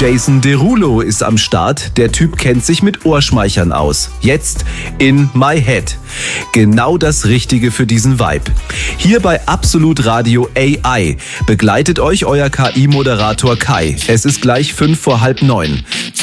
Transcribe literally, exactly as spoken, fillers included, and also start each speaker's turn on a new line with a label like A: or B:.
A: Jason Derulo ist am Start. Der Typ kennt sich mit Ohrschmeichern aus. Jetzt in My Head. Genau das Richtige für diesen Vibe. Hier bei Absolut Radio A I begleitet euch euer K I-Moderator Kai. Es ist gleich fünf vor halb neun.